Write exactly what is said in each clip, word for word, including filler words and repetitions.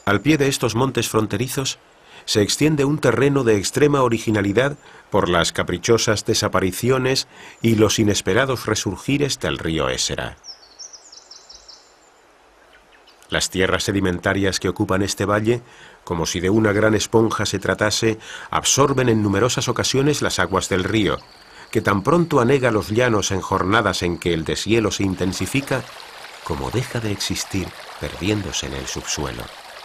Al pie de estos montes fronterizos se extiende un terreno de extrema originalidad por las caprichosas desapariciones y los inesperados resurgires del río Ésera. Las tierras sedimentarias que ocupan este valle, como si de una gran esponja se tratase, absorben en numerosas ocasiones las aguas del río, que tan pronto anega los llanos en jornadas en que el deshielo se intensifica, como deja de existir, perdiéndose en el subsuelo.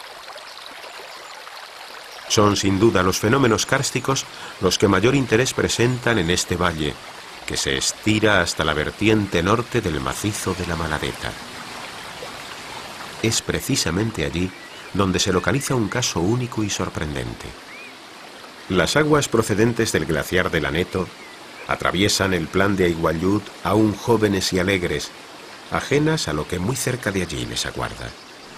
Son sin duda los fenómenos kársticos los que mayor interés presentan en este valle, que se estira hasta la vertiente norte del macizo de la Maladeta. Es precisamente allí donde se localiza un caso único y sorprendente. Las aguas procedentes del glaciar del Aneto atraviesan el plan de Aiguallud aún jóvenes y alegres, ajenas a lo que muy cerca de allí les aguarda.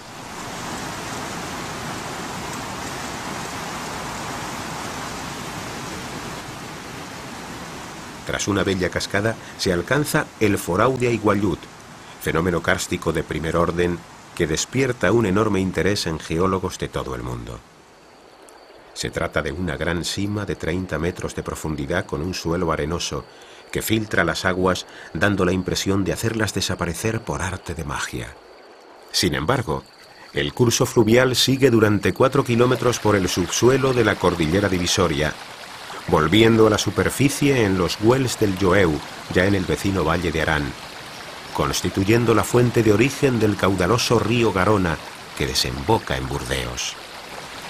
Tras una bella cascada se alcanza el Forau de Aiguallud, fenómeno kárstico de primer orden que despierta un enorme interés en geólogos de todo el mundo. Se trata de una gran sima de treinta metros de profundidad con un suelo arenoso que filtra las aguas dando la impresión de hacerlas desaparecer por arte de magia. Sin embargo, el curso fluvial sigue durante cuatro kilómetros por el subsuelo de la cordillera divisoria, volviendo a la superficie en los Wells del Joeu, ya en el vecino valle de Arán, constituyendo la fuente de origen del caudaloso río Garona que desemboca en Burdeos.